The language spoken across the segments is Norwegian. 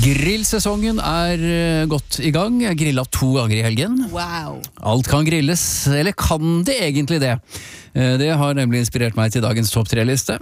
Grillsesongen godt i gang. Jeg grillet 2 ganger i helgen. Wow. Alt kan grilles, eller kan det egentlig det? Det har nemlig inspirert meg til dagens topp 3-liste.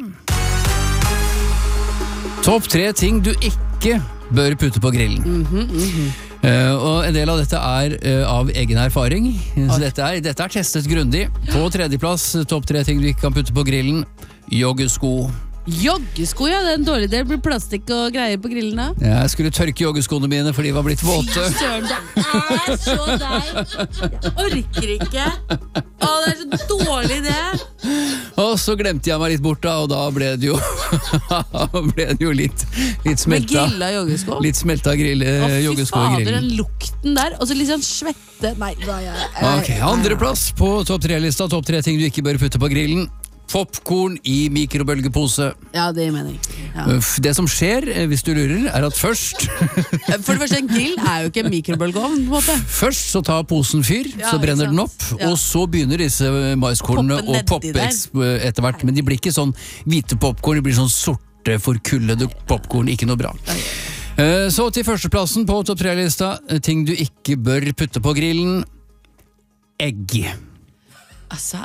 Topp 3 ting du ikke bør putte på grillen. Og en del av dette av egen erfaring. Så dette er testet grundig. På 3. plass, topp 3 ting du ikke kan putte på grillen. Joggesko. Joggesko, ja, det er en dårlig del. Blir plastikk og greier på grillen da. Jeg skulle tørke joggeskoene mine, for de var blitt våte. Fy søren, det så deg. Jeg orker ikke. Å, det så dårlig det. Og så glemte jeg meg litt bort da, og da ble det jo litt smelta. Med grilla joggesko? Litt smelta joggesko i Fy fader, grillen. den lukten der. Og så litt sånn svette. Nei, da Ok, 2. plass på topp 3-lista. Topp 3 ting du ikke bør putte på grillen. Popcorn i mikrobølgepose. Ja, det mener jeg. Ja. Det som skjer, hvis du lurer, at først For det første, en grill jo ikke en mikrobølgeovn, på en måte. Først så tar posen fyr, så brenner den opp, og så begynner disse maiskornene å poppe etter hvert. Men de blir ikke sånn hvite popcorn, de blir sånn sorte, forkullede popcorn. Ikke noe bra. Så til førsteplassen på topp 3-lista. Ting du ikke bør putte på grillen. Egg. Altså,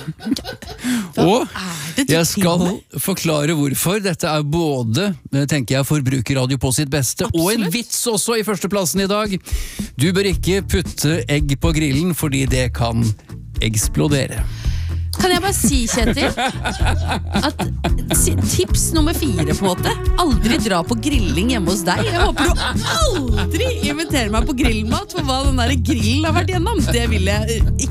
og jeg skal forklare hvorfor. Dette både, tenker jeg, forbrukerradio på sitt beste. Absolutt. Og en vits også i førsteplassen i dag. Du bør ikke putte egg på grillen, fordi det kan eksplodere. Kan jeg bare si, Kjetil, at tips nummer 4 på en måte, aldri dra på grilling hjemme hos deg. Jeg håper du aldri inviterer meg på grillmat, for hva den der grillen har vært gjennom. Det vil jeg ikke.